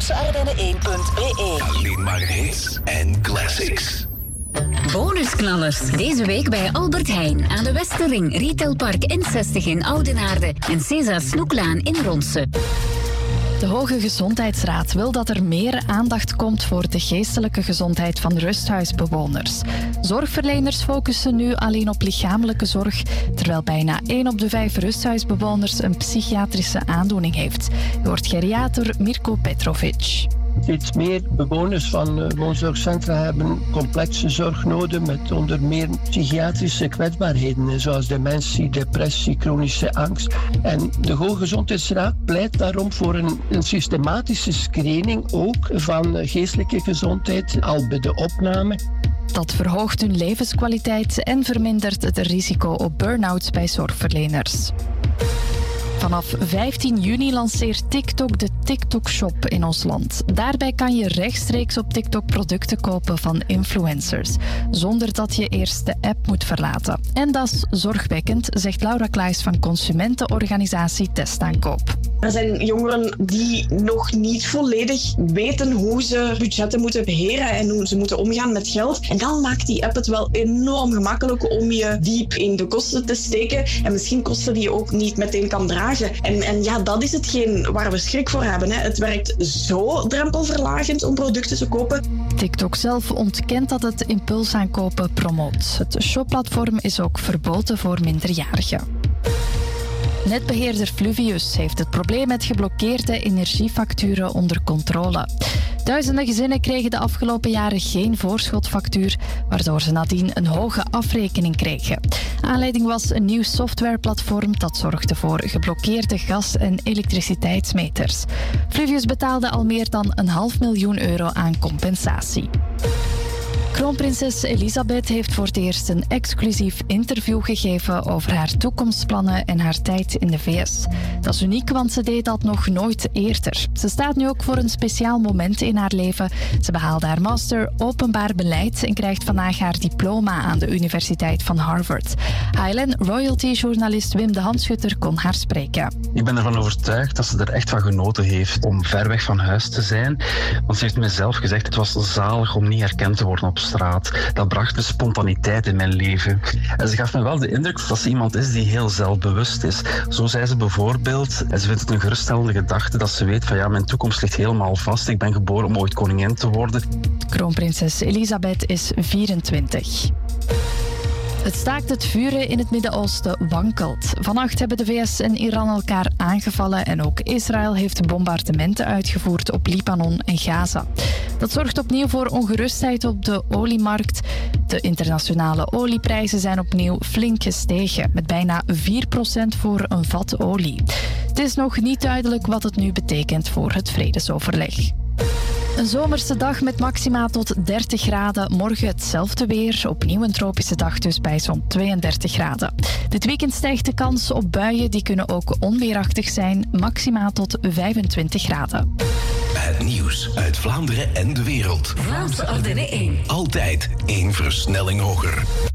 vlaamseardenne1.be. Alleen maar hits en classics. Bonusknallers. Deze week bij Albert Heijn aan de Westerring, Retailpark N60 in Oudenaarde en César Snoeklaan in Ronse. De Hoge Gezondheidsraad wil dat er meer aandacht komt voor de geestelijke gezondheid van rusthuisbewoners. Zorgverleners focussen nu alleen op lichamelijke zorg, terwijl bijna 1 op de 5 rusthuisbewoners een psychiatrische aandoening heeft. Je hoort geriater Mirko Petrovic. Steeds meer bewoners van woonzorgcentra hebben complexe zorg nodig met onder meer psychiatrische kwetsbaarheden, zoals dementie, depressie, chronische angst. En de Hoge Gezondheidsraad pleit daarom voor een systematische screening ook van geestelijke gezondheid al bij de opname. Dat verhoogt hun levenskwaliteit en vermindert het risico op burn-outs bij zorgverleners. Vanaf 15 juni lanceert TikTok de TikTok Shop in ons land. Daarbij kan je rechtstreeks op TikTok producten kopen van influencers, zonder dat je eerst de app moet verlaten. En dat is zorgwekkend, zegt Laura Klaes van consumentenorganisatie Testaankoop. Er zijn jongeren die nog niet volledig weten hoe ze budgetten moeten beheren en hoe ze moeten omgaan met geld. En dan maakt die app het wel enorm gemakkelijk om je diep in de kosten te steken. En misschien kosten die je ook niet meteen kan dragen. En ja, dat is hetgeen waar we schrik voor hebben. Hè. Het werkt zo drempelverlagend om producten te kopen. TikTok zelf ontkent dat het impulsaankopen promoot. Het shopplatform is ook verboden voor minderjarigen. Netbeheerder Fluvius heeft het probleem met geblokkeerde energiefacturen onder controle. Duizenden gezinnen kregen de afgelopen jaren geen voorschotfactuur, waardoor ze nadien een hoge afrekening kregen. Aanleiding was een nieuw softwareplatform dat zorgde voor geblokkeerde gas- en elektriciteitsmeters. Fluvius betaalde al meer dan €500.000 aan compensatie. Kroonprinses Elisabeth heeft voor het eerst een exclusief interview gegeven over haar toekomstplannen en haar tijd in de VS. Dat is uniek, want ze deed dat nog nooit eerder. Ze staat nu ook voor een speciaal moment in haar leven. Ze behaalde haar master openbaar beleid en krijgt vandaag haar diploma aan de Universiteit van Harvard. HLN royalty-journalist Wim de Handschutter kon haar spreken. Ik ben ervan overtuigd dat ze er echt van genoten heeft om ver weg van huis te zijn. Want ze heeft me zelf gezegd, het was zalig om niet herkend te worden op straat. Dat bracht de spontaniteit in mijn leven. En ze gaf me wel de indruk dat ze iemand is die heel zelfbewust is. Zo zei ze bijvoorbeeld, en ze vindt het een geruststellende gedachte, dat ze weet van ja, mijn toekomst ligt helemaal vast. Ik ben geboren om ooit koningin te worden. Kroonprinses Elisabeth is 24. Het staakt het vuren in het Midden-Oosten wankelt. Vannacht hebben de VS en Iran elkaar aangevallen en ook Israël heeft bombardementen uitgevoerd op Libanon en Gaza. Dat zorgt opnieuw voor ongerustheid op de oliemarkt. De internationale olieprijzen zijn opnieuw flink gestegen, met bijna 4% voor een vat olie. Het is nog niet duidelijk wat het nu betekent voor het vredesoverleg. Een zomerse dag met maxima tot 30 graden. Morgen hetzelfde weer. Opnieuw een tropische dag dus bij zo'n 32 graden. Dit weekend stijgt de kans op buien. Die kunnen ook onweerachtig zijn. Maxima tot 25 graden. Het nieuws uit Vlaanderen en de wereld. Vlaamse Ardenne 1. Altijd 1 versnelling hoger.